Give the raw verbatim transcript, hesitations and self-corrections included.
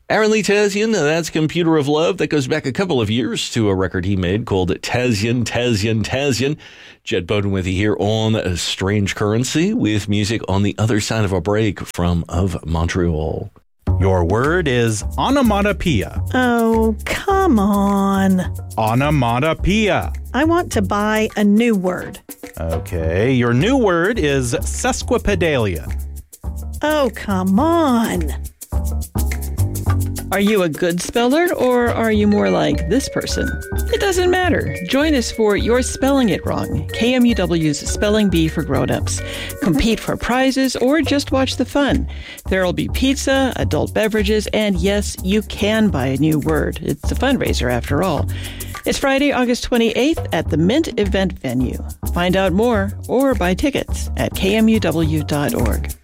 Aaron Lee Tazien, that's Computer of Love. That goes back a couple of years to a record he made called Tazien, Tazien, Tazien. Jed Bowden with you here on Strange Currency with music on the other side of a break from Of Montreal. Your word is onomatopoeia. Oh, come on. Onomatopoeia. I want to buy a new word. Okay, your new word is sesquipedalia. Oh, come on. Are you a good speller, or are you more like this person? It doesn't matter. Join us for You're Spelling It Wrong, K M U W's Spelling Bee for Grown-Ups. Compete for prizes or just watch the fun. There'll be pizza, adult beverages, and yes, you can buy a new word. It's a fundraiser after all. It's Friday, August twenty-eighth at the Mint event venue. Find out more or buy tickets at K M U W dot org.